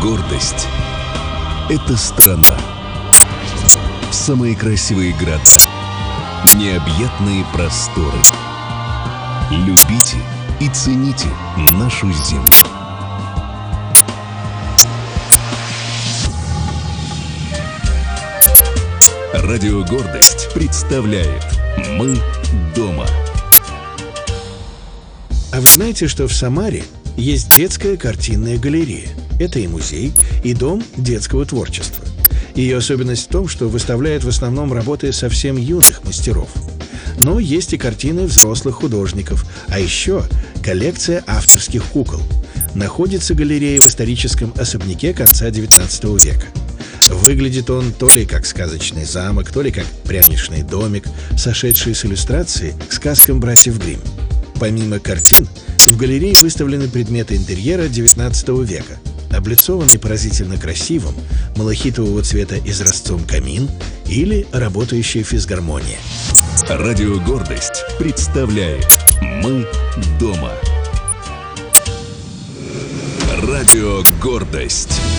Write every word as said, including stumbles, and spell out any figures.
Гордость — это страна. Самые красивые города, необъятные просторы. Любите и цените нашу землю. Радио «Гордость» представляет «Мы дома». А вы знаете, что в Самаре есть детская картинная галерея? Это и музей, и дом детского творчества. Ее особенность в том, что выставляют в основном работы совсем юных мастеров. Но есть и картины взрослых художников, а еще коллекция авторских кукол. Находится галерея в историческом особняке конца девятнадцатого века. Выглядит он то ли как сказочный замок, то ли как пряничный домик, сошедший с иллюстрации к сказкам братьев Гримм. Помимо картин, в галерее выставлены предметы интерьера девятнадцатого века, облицованный поразительно красивым малахитового цвета изразцом камин или работающая физгармония. Радио «Гордость» представляет «Мы дома». Радио «Гордость».